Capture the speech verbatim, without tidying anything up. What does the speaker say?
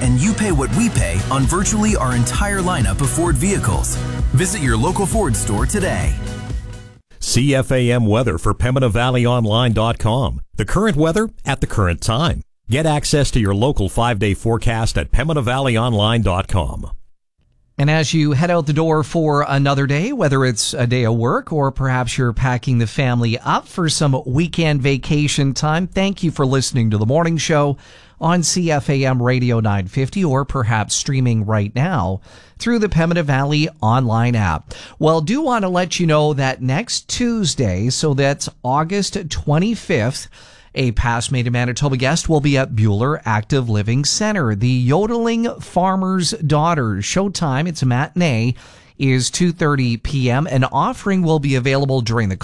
and you pay what we pay on virtually our entire lineup of Ford vehicles. Visit your local Ford store today. C F A M weather for Pembina Valley Online dot com. The current weather at the current time. Get access to your local five-day forecast at Pembina Valley Online dot com. And as you head out the door for another day, whether it's a day of work or perhaps you're packing the family up for some weekend vacation time, thank you for listening to the morning show on C F A M Radio nine fifty, or perhaps streaming right now through the Pembina Valley online app. Well, do want to let you know that next Tuesday, so that's August twenty-fifth, a past Made in Manitoba guest will be at Buhler Active Living Center. The Yodeling Farmer's Daughter showtime, it's a matinee, is two thirty p.m. An offering will be available during the